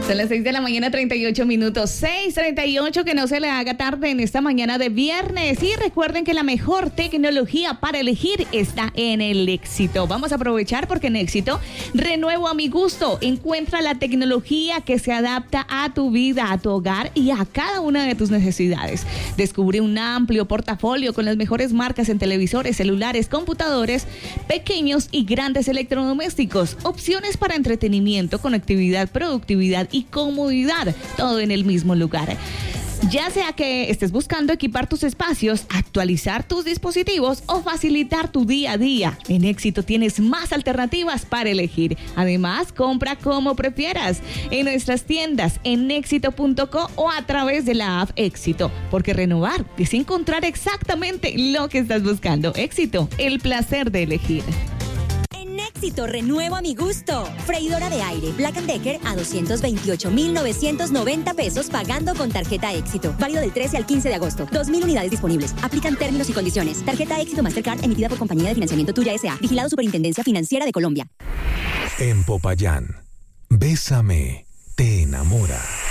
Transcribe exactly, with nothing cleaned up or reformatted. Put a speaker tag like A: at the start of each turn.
A: Son las seis de la mañana, treinta y ocho minutos. seis treinta y ocho, que no se le haga tarde en esta mañana de viernes. Y recuerden que la mejor tecnología para elegir está en el Éxito. Vamos a aprovechar porque en Éxito, renuevo a mi gusto. Encuentra la tecnología que se adapta a tu vida, a tu hogar y a cada una de tus necesidades. Descubre un amplio portafolio con las mejores marcas en televisores, celulares, computadores, pequeños y grandes electrodomésticos. Opciones para entretenimiento, conectividad, productividad y comodidad, todo en el mismo lugar. Ya sea que estés buscando equipar tus espacios, actualizar tus dispositivos o facilitar tu día a día, en Éxito tienes más alternativas para elegir. Además, compra como prefieras en nuestras tiendas en éxito punto co o a través de la app Éxito, porque renovar es encontrar exactamente lo que estás buscando. Éxito, el placer de elegir.
B: Éxito, renuevo a mi gusto. Freidora de aire Black and Decker a doscientos veintiocho mil novecientos noventa pesos pagando con tarjeta Éxito. Válido del trece al quince de agosto. dos mil unidades disponibles. Aplican términos y condiciones. Tarjeta Éxito Mastercard emitida por Compañía de Financiamiento Tuya S A. Vigilado Superintendencia Financiera de Colombia.
C: En Popayán, Bésame te enamora.